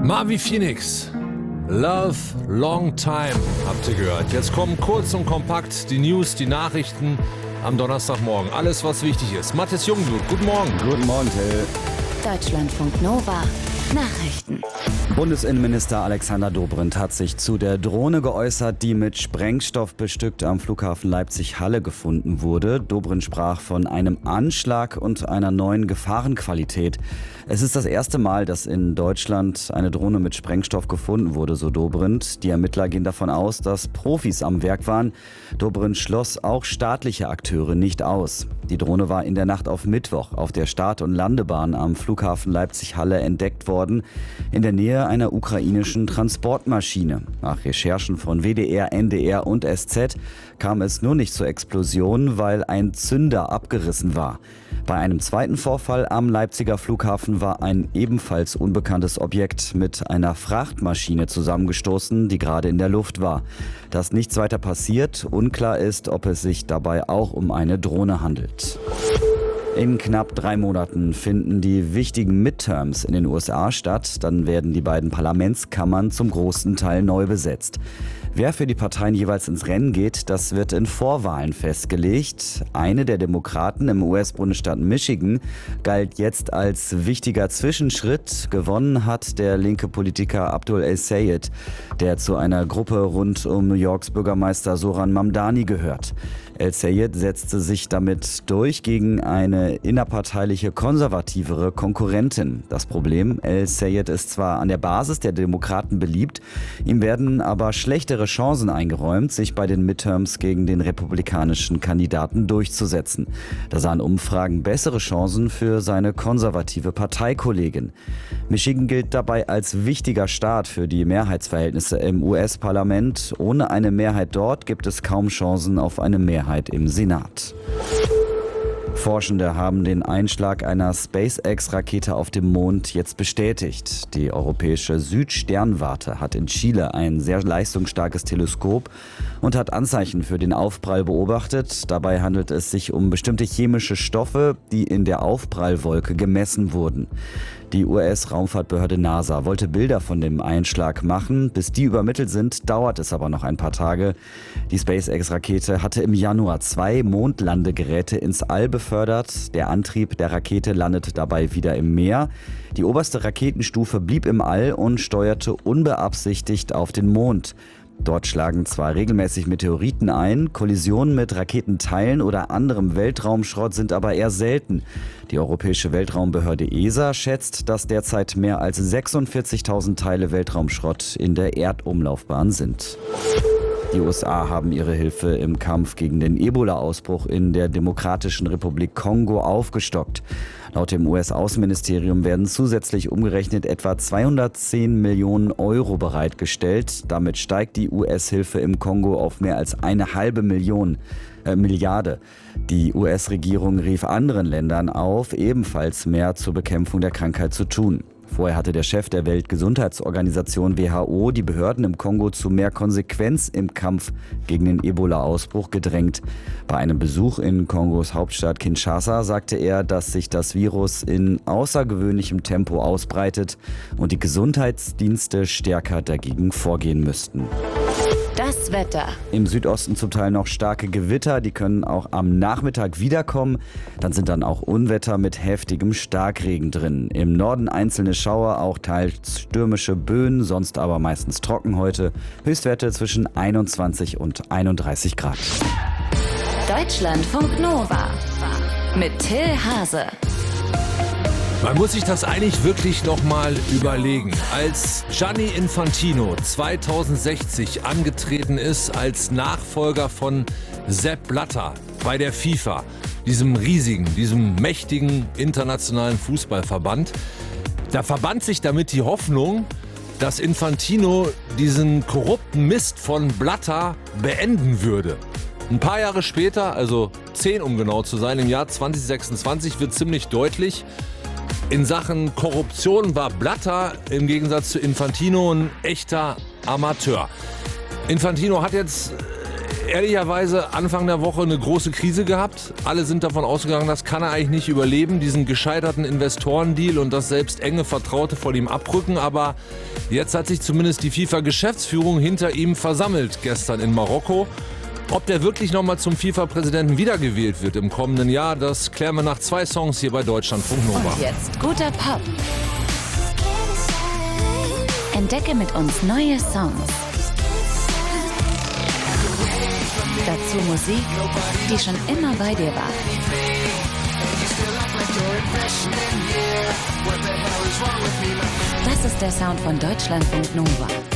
Marvi Phoenix, Love Long Time, habt ihr gehört. Jetzt kommen kurz und kompakt die News, die Nachrichten am Donnerstagmorgen. Alles, was wichtig ist. Mathis Jungblut, guten Morgen. Guten Morgen, Till. Deutschlandfunk Nova. Nachrichten. Bundesinnenminister Alexander Dobrindt hat sich zu der Drohne geäußert, die mit Sprengstoff bestückt am Flughafen Leipzig-Halle gefunden wurde. Dobrindt sprach von einem Anschlag und einer neuen Gefahrenqualität. Es ist das erste Mal, dass in Deutschland eine Drohne mit Sprengstoff gefunden wurde, so Dobrindt. Die Ermittler gehen davon aus, dass Profis am Werk waren. Dobrindt schloss auch staatliche Akteure nicht aus. Die Drohne war in der Nacht auf Mittwoch auf der Start- und Landebahn am Flughafen Leipzig-Halle entdeckt worden, in der Nähe einer ukrainischen Transportmaschine. Nach Recherchen von WDR, NDR und SZ kam es nur nicht zur Explosion, weil ein Zünder abgerissen war. Bei einem zweiten Vorfall am Leipziger Flughafen war ein ebenfalls unbekanntes Objekt mit einer Frachtmaschine zusammengestoßen, die gerade in der Luft war. Dass nichts weiter passiert, unklar ist, ob es sich dabei auch um eine Drohne handelt. In knapp 3 Monaten finden die wichtigen Midterms in den USA statt. Dann werden die beiden Parlamentskammern zum großen Teil neu besetzt. Wer für die Parteien jeweils ins Rennen geht, das wird in Vorwahlen festgelegt. Eine der Demokraten im US-Bundesstaat Michigan galt jetzt als wichtiger Zwischenschritt. Gewonnen hat der linke Politiker Abdul El-Sayed, der zu einer Gruppe rund um New Yorks Bürgermeister Zohran Mamdani gehört. El-Sayed setzte sich damit durch gegen eine innerparteiliche, konservativere Konkurrentin. Das Problem: El-Sayed ist zwar an der Basis der Demokraten beliebt, ihm werden aber schlechtere Chancen eingeräumt, sich bei den Midterms gegen den republikanischen Kandidaten durchzusetzen. Da sahen Umfragen bessere Chancen für seine konservative Parteikollegin. Michigan gilt dabei als wichtiger Staat für die Mehrheitsverhältnisse im US-Parlament. Ohne eine Mehrheit dort gibt es kaum Chancen auf eine Mehrheit im Senat. Forschende haben den Einschlag einer SpaceX-Rakete auf dem Mond jetzt bestätigt. Die europäische Südsternwarte hat in Chile ein sehr leistungsstarkes Teleskop und hat Anzeichen für den Aufprall beobachtet. Dabei handelt es sich um bestimmte chemische Stoffe, die in der Aufprallwolke gemessen wurden. Die US-Raumfahrtbehörde NASA wollte Bilder von dem Einschlag machen. Bis die übermittelt sind, dauert es aber noch ein paar Tage. Die SpaceX-Rakete hatte im Januar 2 Mondlandegeräte ins All befördert. Der Antrieb der Rakete landete dabei wieder im Meer. Die oberste Raketenstufe blieb im All und steuerte unbeabsichtigt auf den Mond. Dort schlagen zwar regelmäßig Meteoriten ein, Kollisionen mit Raketenteilen oder anderem Weltraumschrott sind aber eher selten. Die Europäische Weltraumbehörde ESA schätzt, dass derzeit mehr als 46.000 Teile Weltraumschrott in der Erdumlaufbahn sind. Die USA haben ihre Hilfe im Kampf gegen den Ebola-Ausbruch in der Demokratischen Republik Kongo aufgestockt. Laut dem US-Außenministerium werden zusätzlich umgerechnet etwa 210 Millionen Euro bereitgestellt. Damit steigt die US-Hilfe im Kongo auf mehr als eine halbe Milliarde. Die US-Regierung rief anderen Ländern auf, ebenfalls mehr zur Bekämpfung der Krankheit zu tun. Vorher hatte der Chef der Weltgesundheitsorganisation WHO die Behörden im Kongo zu mehr Konsequenz im Kampf gegen den Ebola-Ausbruch gedrängt. Bei einem Besuch in Kongos Hauptstadt Kinshasa sagte er, dass sich das Virus in außergewöhnlichem Tempo ausbreitet und die Gesundheitsdienste stärker dagegen vorgehen müssten. Das Wetter. Im Südosten zum Teil noch starke Gewitter, die können auch am Nachmittag wiederkommen. Dann sind dann auch Unwetter mit heftigem Starkregen drin. Im Norden einzelne Schauer, auch teils stürmische Böen, sonst aber meistens trocken heute. Höchstwerte zwischen 21 und 31 Grad. Deutschlandfunk Nova. Mit Till Hase. Man muss sich das eigentlich wirklich noch mal überlegen. Als Gianni Infantino 2060 angetreten ist als Nachfolger von Sepp Blatter bei der FIFA, diesem mächtigen internationalen Fußballverband, da verband sich damit die Hoffnung, dass Infantino diesen korrupten Mist von Blatter beenden würde. Ein paar Jahre später, also 10 um genau zu sein, im Jahr 2026 wird ziemlich deutlich, in Sachen Korruption war Blatter im Gegensatz zu Infantino ein echter Amateur. Infantino hat jetzt ehrlicherweise Anfang der Woche eine große Krise gehabt. Alle sind davon ausgegangen, das kann er eigentlich nicht überleben, diesen gescheiterten Investorendeal und dass selbst enge Vertraute von ihm abrücken. Aber jetzt hat sich zumindest die FIFA-Geschäftsführung hinter ihm versammelt, gestern in Marokko. Ob der wirklich nochmal zum FIFA-Präsidenten wiedergewählt wird im kommenden Jahr, das klären wir nach 2 Songs hier bei Deutschlandfunk Nova. Und jetzt guter Pop. Entdecke mit uns neue Songs. Dazu Musik, die schon immer bei dir war. Das ist der Sound von Deutschlandfunk Nova.